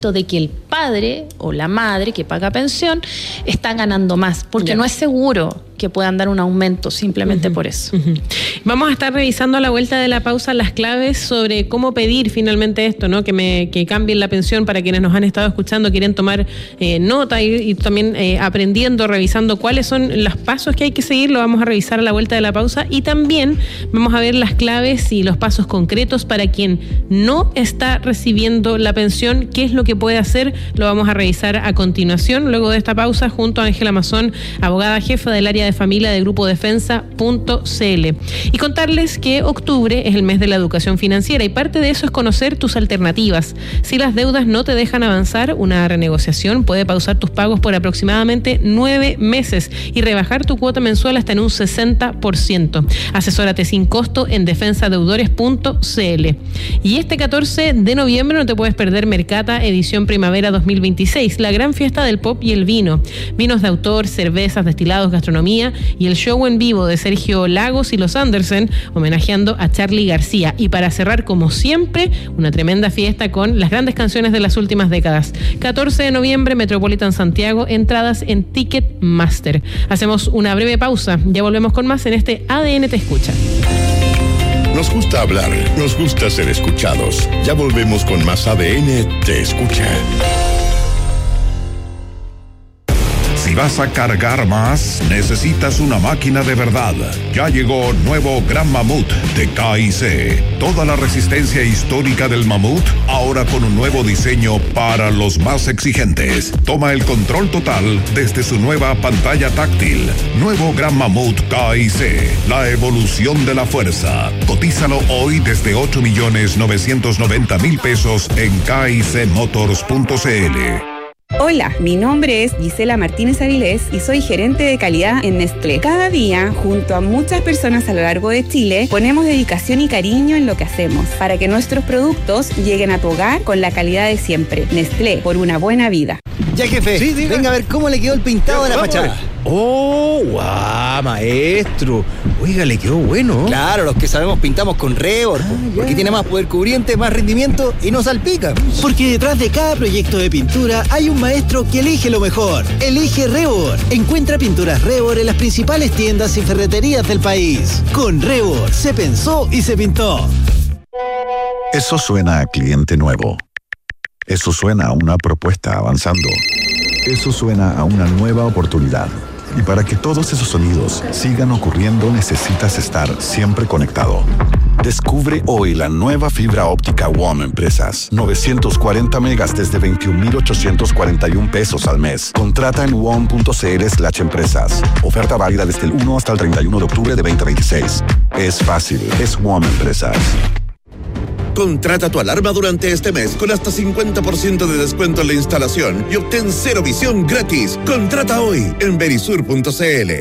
de que el padre o la madre que paga pensión está ganando más, porque no es seguro que puedan dar un aumento simplemente por eso. Vamos a estar revisando a la vuelta de la pausa las claves sobre cómo pedir finalmente esto, ¿no? Que cambien la pensión para quienes nos han estado escuchando, quieren tomar nota y también aprendiendo, revisando cuáles son los pasos que hay que seguir. Lo vamos a revisar a la vuelta de la pausa y también vamos a ver las claves y los pasos concretos para quien no está recibiendo la pensión, qué es lo que puede hacer. Lo vamos a revisar a continuación, luego de esta pausa, junto a Ángela Mazón, abogada jefa del área de familia de Grupo Defensa.cl. Y contarles que octubre es el mes de la educación financiera y parte de eso es conocer tus alternativas. Si las deudas no te dejan avanzar, una renegociación puede pausar tus pagos por aproximadamente 9 meses y rebajar tu cuota mensual hasta en un 60%. Asesórate sin costo en defensadeudores.cl. Y este 14 de noviembre no te puedes perder Mercata edición Primavera 2026, la gran fiesta del pop y el vino. Vinos de autor, cervezas, destilados, gastronomía y el show en vivo de Sergio Lagos y los Andersen, homenajeando a Charly García. Y para cerrar, como siempre, una tremenda fiesta con las grandes canciones de las últimas décadas. 14 de noviembre, Metropolitan Santiago, entradas en Ticketmaster. Hacemos una breve pausa, ya volvemos con más en este ADN Te Escucha. Nos gusta hablar, nos gusta ser escuchados. Ya volvemos con más ADN Te Escucha. Si vas a cargar más, necesitas una máquina de verdad. Ya llegó nuevo Gran Mamut de K&C. Toda la resistencia histórica del mamut, ahora con un nuevo diseño para los más exigentes. Toma el control total desde su nueva pantalla táctil. Nuevo Gran Mamut K&C. La evolución de la fuerza. Cotízalo hoy desde 8.990.000 pesos en KICmotors.cl. Hola, mi nombre es Gisela Martínez Avilés y soy gerente de calidad en Nestlé. Cada día, junto a muchas personas a lo largo de Chile, ponemos dedicación y cariño en lo que hacemos para que nuestros productos lleguen a tu hogar con la calidad de siempre. Nestlé, por una buena vida. Ya, jefe, sí, venga a ver cómo le quedó el pintado de la fachada. ¡Oh, guau, maestro! Oiga, le quedó bueno. Claro, los que sabemos pintamos con Rebord, porque tiene más poder cubriente, más rendimiento y no salpica. Porque detrás de cada proyecto de pintura hay un maestro que elige lo mejor. Elige Rebord. Encuentra pinturas Rebord en las principales tiendas y ferreterías del país. Con Rebord se pensó y se pintó. Eso suena a cliente nuevo. Eso suena a una propuesta avanzando. Eso suena a una nueva oportunidad. Y para que todos esos sonidos sigan ocurriendo, necesitas estar siempre conectado. Descubre hoy la nueva fibra óptica WOM Empresas. 940 megas desde 21.841 pesos al mes. Contrata en WOM.cl/empresas. Oferta válida desde el 1 hasta el 31 de octubre de 2026. Es fácil, es WOM Empresas. Contrata tu alarma durante este mes con hasta 50% de descuento en la instalación y obtén cero visión gratis. Contrata hoy en Verisur.cl.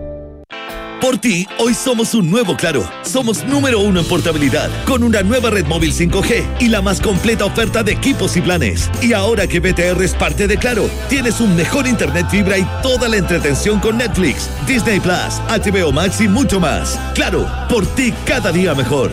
Por ti, hoy somos un nuevo Claro. Somos número 1 en portabilidad, con una nueva red móvil 5G y la más completa oferta de equipos y planes. Y ahora que BTR es parte de Claro, tienes un mejor internet fibra y toda la entretención con Netflix, Disney Plus, HBO Max y mucho más. Claro, por ti cada día mejor.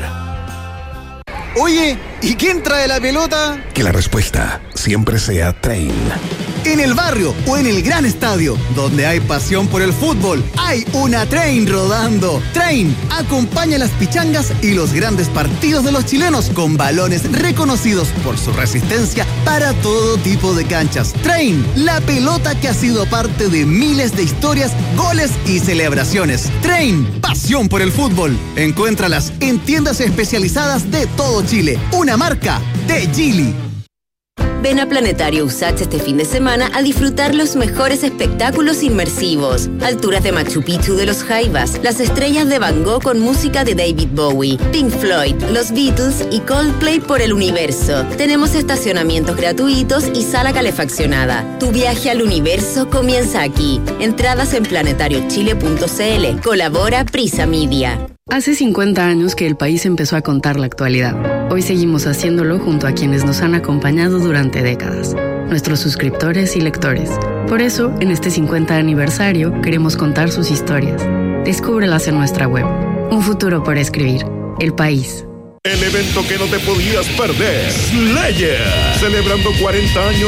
Oye, ¿y quién trae la pelota? Que la respuesta siempre sea Train. En el barrio o en el gran estadio, donde hay pasión por el fútbol, hay una Train rodando. Train acompaña las pichangas y los grandes partidos de los chilenos con balones reconocidos por su resistencia para todo tipo de canchas. Train, la pelota que ha sido parte de miles de historias, goles y celebraciones. Train, pasión por el fútbol. Encuéntralas en tiendas especializadas de todo Chile. Una marca de Geely. Ven a Planetario USACH este fin de semana a disfrutar los mejores espectáculos inmersivos. Alturas de Machu Picchu de los Jaivas, las estrellas de Van Gogh con música de David Bowie, Pink Floyd, los Beatles y Coldplay por el universo. Tenemos estacionamientos gratuitos y sala calefaccionada. Tu viaje al universo comienza aquí. Entradas en planetariochile.cl. Colabora Prisa Media. Hace 50 años que el país empezó a contar la actualidad. Hoy seguimos haciéndolo junto a quienes nos han acompañado durante décadas, nuestros suscriptores y lectores. Por eso, en este 50 aniversario, queremos contar sus historias. Descúbrelas en nuestra web. Un futuro por escribir. El País. el evento que no te podías perder. Slayer, celebrando 40 años